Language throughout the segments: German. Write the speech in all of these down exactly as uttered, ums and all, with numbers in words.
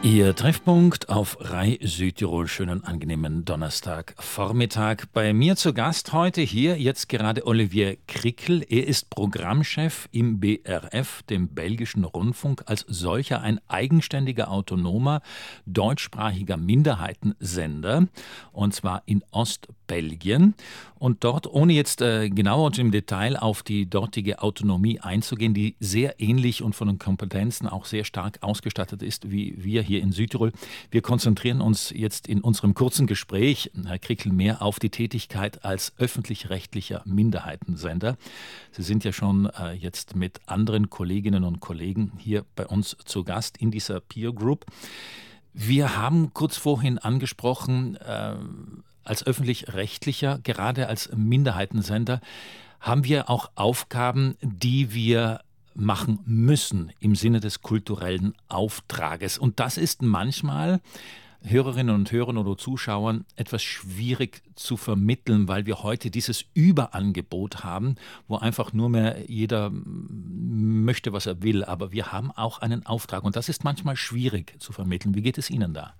Ihr Treffpunkt auf Rai Südtirol. Schönen, angenehmen Donnerstagvormittag. Bei mir zu Gast heute hier jetzt gerade Olivier Krickel. Er ist Programmchef im B R F, dem belgischen Rundfunk, als solcher ein eigenständiger, autonomer, deutschsprachiger Minderheitensender, und zwar in Ostbelgien. Und dort, ohne jetzt äh, genauer und im Detail auf die dortige Autonomie einzugehen, die sehr ähnlich und von den Kompetenzen auch sehr stark ausgestattet ist, wie wir hier in Südtirol. Wir konzentrieren uns jetzt in unserem kurzen Gespräch, Herr Krickel, mehr auf die Tätigkeit als öffentlich-rechtlicher Minderheitensender. Sie sind ja schon äh, jetzt mit anderen Kolleginnen und Kollegen hier bei uns zu Gast in dieser Peer Group. Wir haben kurz vorhin angesprochen, äh, als öffentlich-rechtlicher, gerade als Minderheitensender, haben wir auch Aufgaben, die wir machen müssen im Sinne des kulturellen Auftrages. Und das ist manchmal Hörerinnen und Hörern oder Zuschauern etwas schwierig zu vermitteln, weil wir heute dieses Überangebot haben, wo einfach nur mehr jeder möchte, was er will. Aber wir haben auch einen Auftrag und das ist manchmal schwierig zu vermitteln. Wie geht es Ihnen da?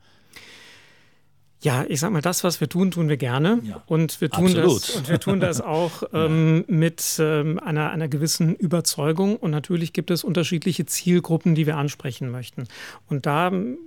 Ja, ich sag mal, das, was wir tun, tun wir gerne. Ja, und wir tun absolut. das und wir tun das auch ähm, ja. mit ähm, einer, einer gewissen Überzeugung. Und natürlich gibt es unterschiedliche Zielgruppen, die wir ansprechen möchten. Und da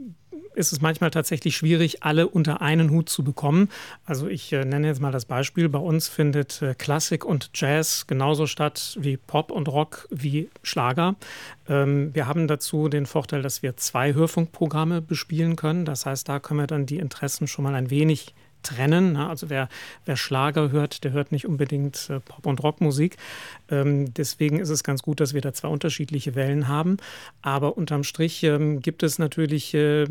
ist es manchmal tatsächlich schwierig, alle unter einen Hut zu bekommen. Also ich äh, nenne jetzt mal das Beispiel. Bei uns findet äh, Klassik und Jazz genauso statt wie Pop und Rock wie Schlager. Ähm, wir haben dazu den Vorteil, dass wir zwei Hörfunkprogramme bespielen können. Das heißt, da können wir dann die Interessen schon mal ein wenig trennen. Also wer, wer Schlager hört, der hört nicht unbedingt äh, Pop- und Rockmusik. Ähm, deswegen ist es ganz gut, dass wir da zwei unterschiedliche Wellen haben. Aber unterm Strich ähm, gibt es natürlich äh,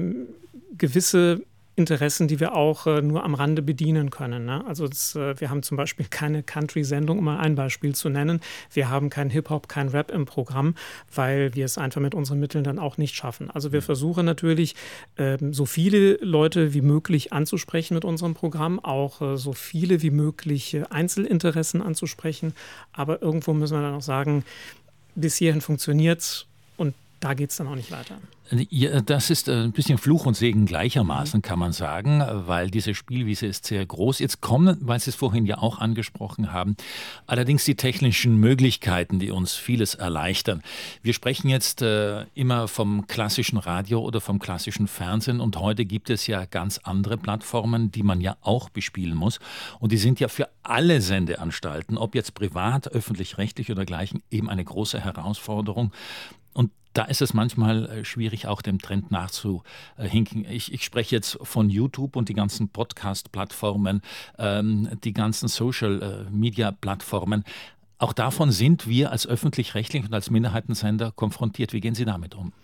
gewisse Interessen, die wir auch äh, nur am Rande bedienen können. Ne? Also das, äh, wir haben zum Beispiel keine Country-Sendung, um mal ein Beispiel zu nennen. Wir haben kein Hip-Hop, kein Rap im Programm, weil wir es einfach mit unseren Mitteln dann auch nicht schaffen. Also wir versuchen natürlich, äh, so viele Leute wie möglich anzusprechen mit unserem Programm, auch äh, so viele wie möglich äh, Einzelinteressen anzusprechen. Aber irgendwo müssen wir dann auch sagen, bis hierhin funktioniert es und da geht es dann auch nicht weiter. Ja, das ist ein bisschen Fluch und Segen gleichermaßen, kann man sagen, weil diese Spielwiese ist sehr groß. Jetzt kommen, weil Sie es vorhin ja auch angesprochen haben, allerdings die technischen Möglichkeiten, die uns vieles erleichtern. Wir sprechen jetzt äh, immer vom klassischen Radio oder vom klassischen Fernsehen und heute gibt es ja ganz andere Plattformen, die man ja auch bespielen muss. Und die sind ja für alle Sendeanstalten, ob jetzt privat, öffentlich-rechtlich oder gleichen, eben eine große Herausforderung. Und da ist es manchmal schwierig, auch dem Trend nachzuhinken. Ich, ich spreche jetzt von YouTube und die ganzen Podcast-Plattformen, ähm, die ganzen Social-Media-Plattformen. Auch davon sind wir als öffentlich-rechtlich und als Minderheitensender konfrontiert. Wie gehen Sie damit um?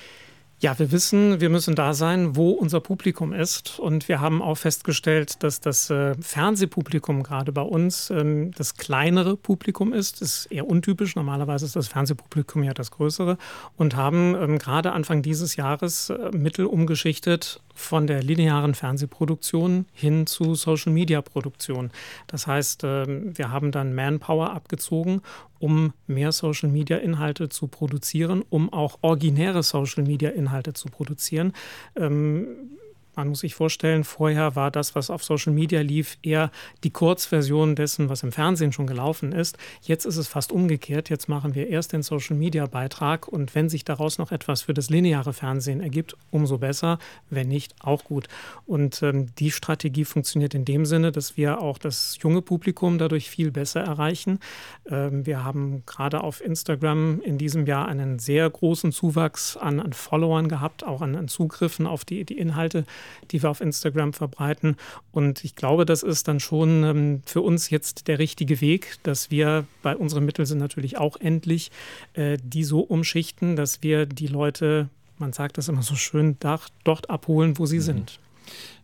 Ja, wir wissen, wir müssen da sein, wo unser Publikum ist. Und wir haben auch festgestellt, dass das äh, Fernsehpublikum gerade bei uns ähm, das kleinere Publikum ist. Das ist eher untypisch. Normalerweise ist das Fernsehpublikum ja das größere. Und haben ähm, gerade Anfang dieses Jahres äh, Mittel umgeschichtet von der linearen Fernsehproduktion hin zu Social-Media-Produktion. Das heißt, äh, wir haben dann Manpower abgezogen, um mehr Social-Media-Inhalte zu produzieren, um auch originäre Social-Media-Inhalte zu produzieren. Ähm, man muss sich vorstellen, vorher war das, was auf Social Media lief, eher die Kurzversion dessen, was im Fernsehen schon gelaufen ist. Jetzt ist es fast umgekehrt. Jetzt machen wir erst den Social-Media-Beitrag und wenn sich daraus noch etwas für das lineare Fernsehen ergibt, umso besser. Wenn nicht, auch gut. Und ähm, die Strategie funktioniert in dem Sinne, dass wir auch das junge Publikum dadurch viel besser erreichen. Ähm, wir haben gerade auf Instagram in diesem Jahr einen sehr großen Zuwachs an, an Followern gehabt, auch an, an Zugriffen auf die, die Inhalte, die wir auf Instagram verbreiten. Und ich glaube, das ist dann schon ähm, für uns jetzt der richtige Weg, dass wir, weil unsere Mittel sind natürlich auch endlich, äh, die so umschichten, dass wir die Leute, man sagt das immer so schön, dort abholen, wo sie mhm. sind.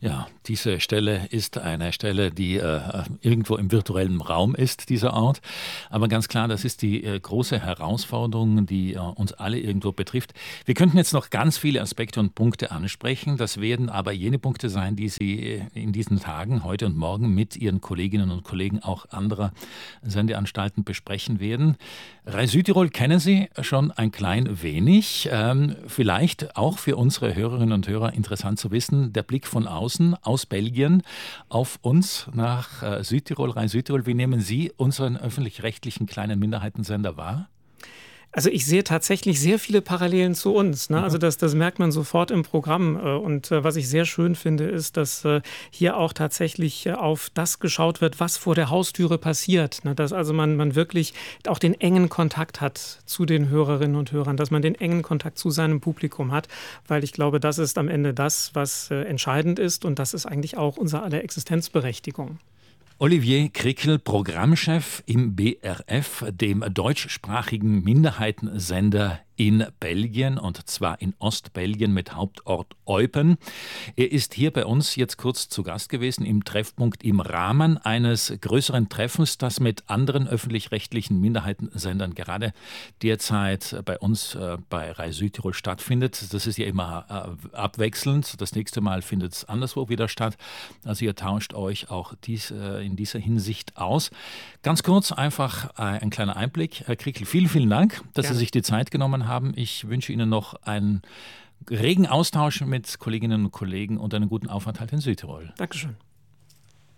Ja, diese Stelle ist eine Stelle, die äh, irgendwo im virtuellen Raum ist, dieser Ort. Aber ganz klar, das ist die äh, große Herausforderung, die äh, uns alle irgendwo betrifft. Wir könnten jetzt noch ganz viele Aspekte und Punkte ansprechen. Das werden aber jene Punkte sein, die Sie in diesen Tagen, heute und morgen, mit Ihren Kolleginnen und Kollegen auch anderer Sendeanstalten besprechen werden. RAI Südtirol kennen Sie schon ein klein wenig. Ähm, vielleicht auch für unsere Hörerinnen und Hörer interessant zu wissen, der Blick von außen aus Belgien auf uns nach äh, Südtirol, RAI Südtirol. Wie nehmen Sie unseren öffentlich-rechtlichen kleinen Minderheitensender wahr? Also ich sehe tatsächlich sehr viele Parallelen zu uns. Ne? Also das, das merkt man sofort im Programm. Und äh, was ich sehr schön finde, ist, dass äh, hier auch tatsächlich äh, auf das geschaut wird, was vor der Haustüre passiert. Ne? Dass also man, man wirklich auch den engen Kontakt hat zu den Hörerinnen und Hörern, dass man den engen Kontakt zu seinem Publikum hat, weil ich glaube, das ist am Ende das, was äh, entscheidend ist, und das ist eigentlich auch unser aller Existenzberechtigung. Olivier Krickel, Programmchef im B R F, dem deutschsprachigen Minderheitensender in Belgien, und zwar in Ostbelgien mit Hauptort Eupen. Er ist hier bei uns jetzt kurz zu Gast gewesen im Treffpunkt im Rahmen eines größeren Treffens, das mit anderen öffentlich-rechtlichen Minderheitensendern gerade derzeit bei uns äh, bei RAI Südtirol stattfindet. Das ist ja immer äh, abwechselnd. Das nächste Mal findet es anderswo wieder statt. Also ihr tauscht euch auch dies, äh, in dieser Hinsicht aus. Ganz kurz einfach äh, ein kleiner Einblick. Herr Krickel, vielen, vielen Dank, dass Gerne. Sie sich die Zeit genommen haben. haben. Ich wünsche Ihnen noch einen regen Austausch mit Kolleginnen und Kollegen und einen guten Aufenthalt in Südtirol. Dankeschön.